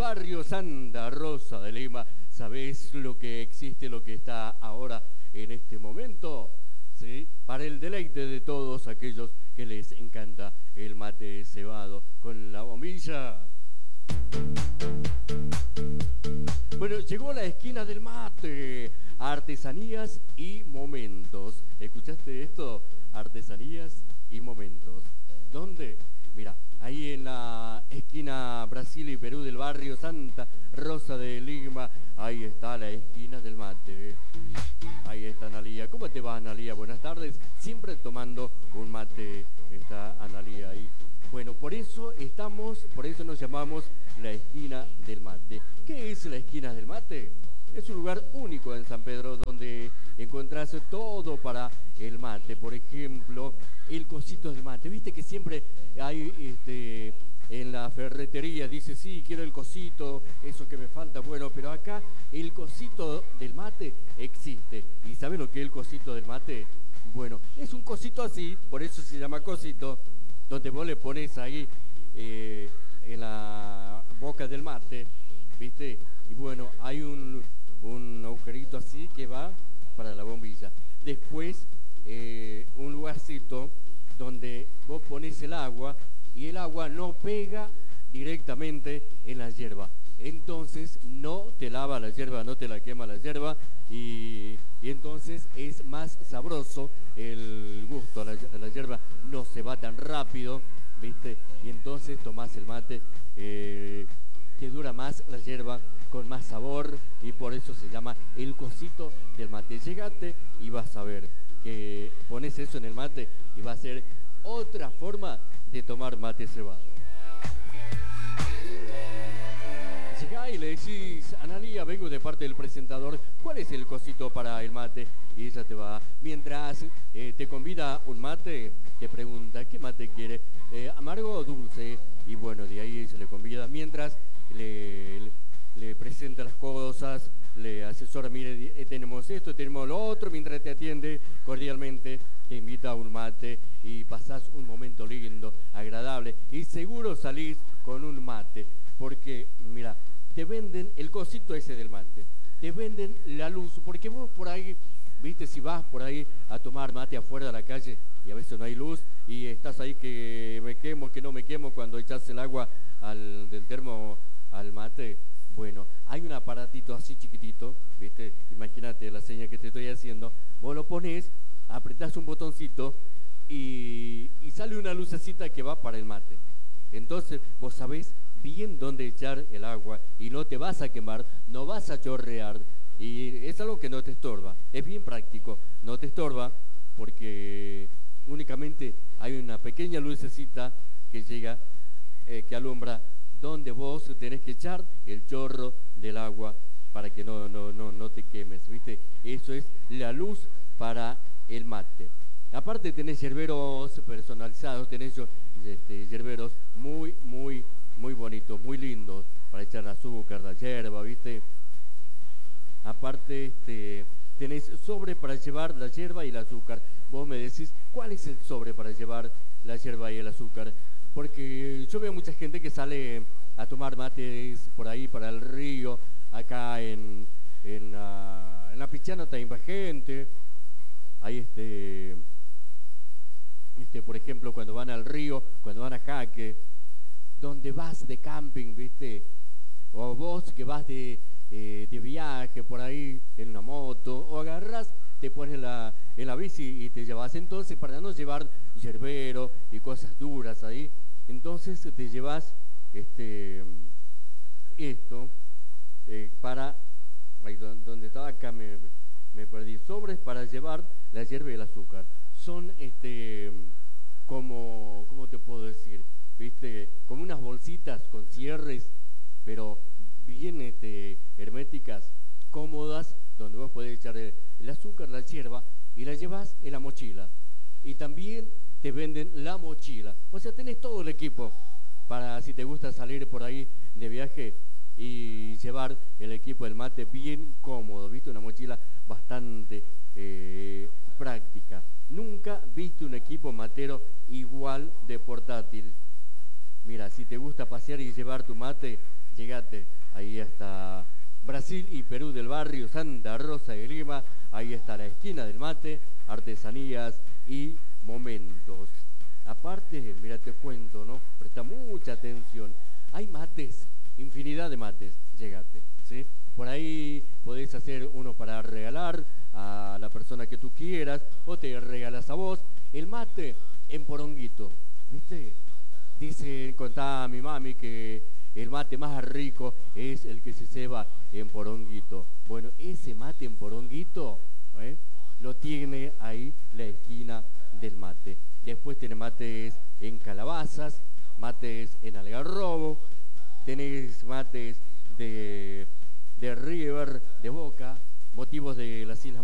barrio Santa Rosa de Lima. ¿Sabés lo que existe, lo que está ahora en este momento? ¿Sí? Para el deleite de todos aquellos que les encanta el mate cebado con la bombilla. Bueno, llegó la esquina del mate, artesanías y momentos. ¿Escuchaste esto? Artesanías y momentos. ¿Dónde? Mira, ahí en la esquina Brasil y Perú del barrio Santa Rosa de Lima, ahí está la esquina del mate. Ahí está Analía. ¿Cómo te va, Analía? Buenas tardes. Siempre tomando un mate está Analía ahí. Bueno, por eso nos llamamos la esquina del mate. ¿Qué es la esquina del mate? Es un lugar único en San Pedro donde encontrás todo para el mate. Por ejemplo, el cosito del mate. Viste que siempre hay en la ferretería, dice, sí, quiero el cosito, eso que me falta. Bueno, pero acá el cosito del mate existe. ¿Y sabes lo que es el cosito del mate? Bueno, es un cosito así, por eso se llama cosito, donde vos le pones ahí en la boca del mate, ¿viste? Y bueno, hay un agujerito así que va para la bombilla. Después, un lugarcito donde vos pones el agua y el agua no pega directamente en la yerba. Entonces no te lava la yerba, no te la quema la yerba y entonces es más sabroso el gusto. La yerba no se va tan rápido, ¿viste? Y entonces tomás el mate, te dura más la yerba, con más sabor, y por eso se llama el cosito del mate. Llegate y vas a ver que pones eso en el mate y va a ser otra forma de tomar mate cebado. Llegá y le decís, Analía, vengo de parte del presentador, ¿cuál es el cosito para el mate? Y ella te va, mientras te convida un mate, te pregunta, ¿qué mate quiere? ¿Amargo o dulce? Y bueno, de ahí se le convida, mientras le presenta las cosas, le asesora, mire, tenemos esto, tenemos lo otro, mientras te atiende cordialmente, te invita a un mate y pasás un momento lindo, agradable, y seguro salís con un mate, porque, mira, te venden el cosito ese del mate, te venden la luz, porque vos por ahí, viste, si vas por ahí a tomar mate afuera de la calle y a veces no hay luz y estás ahí que me quemo, que no me quemo cuando echas el agua del termo al mate. Bueno, hay un aparatito así chiquitito, ¿viste? Imagínate la señal que te estoy haciendo. Vos lo pones, apretás un botoncito y sale una lucecita que va para el mate. Entonces vos sabés bien dónde echar el agua y no te vas a quemar, no vas a chorrear. Y es algo que no te estorba, es bien práctico, no te estorba porque únicamente hay una pequeña lucecita que llega, que alumbra donde vos tenés que echar el chorro del agua para que no te quemes, ¿viste? Eso es la luz para el mate. Aparte tenés yerberos personalizados, tenés yerberos muy bonitos, muy lindos, para echar azúcar, la yerba, ¿viste? Aparte tenés sobre para llevar la yerba y el azúcar. Vos me decís, ¿cuál es el sobre para llevar la yerba y el azúcar? Porque yo veo mucha gente que sale a tomar mates por ahí para el río, acá en la Pichana también gente. Ahí por ejemplo, cuando van al río, cuando van a Jaque, donde vas de camping, ¿viste? O vos que vas de viaje por ahí en una moto, o agarrás, te pones en la bici y te llevas. Entonces, para no llevar yerbero y cosas duras ahí, entonces te llevas esto para, ahí donde estaba acá me perdí, sobres para llevar la yerba y el azúcar. Son ¿cómo te puedo decir? ¿Viste? Como unas bolsitas con cierres, pero bien herméticas, cómodas, donde vos podés echar el azúcar, la yerba y la llevas en la mochila. Y también te venden la mochila, o sea, tenés todo el equipo para si te gusta salir por ahí de viaje y llevar el equipo del mate bien cómodo, ¿viste? Una mochila bastante práctica. Nunca viste un equipo matero igual de portátil. Mira, si te gusta pasear y llevar tu mate, Llegate ahí hasta Brasil y Perú del barrio Santa Rosa de Lima. Ahí está la esquina del mate, artesanías y momentos. Aparte, mira, te cuento, ¿no? Presta mucha atención. Hay mates, infinidad de mates. Llegate, ¿sí? Por ahí podés hacer uno para regalar a la persona que tú quieras o te regalas a vos. El mate en poronguito, ¿viste? Dice, contaba mi mami que el mate más rico es el que se ceba en poronguito. Bueno, ese mate en poronguito, lo tiene ahí la esquina del mate. Después tiene mates en calabazas, mates en algarrobo, tenés mates de River, de Boca, motivos de las Islas